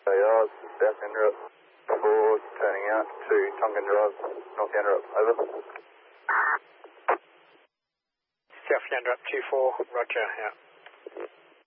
Yards, South Enderup 4, turning out to Tongan Drive, North Enderup, over. South Enderup 24, roger, out.